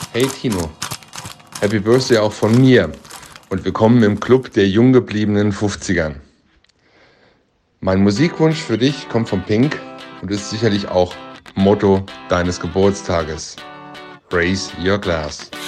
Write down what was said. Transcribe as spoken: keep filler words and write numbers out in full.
Hey Tino, Happy Birthday auch von mir und willkommen im Club der jung gebliebenen fünfzigern. Mein Musikwunsch für dich kommt von Pink und ist sicherlich auch Motto deines Geburtstages. Raise your glass.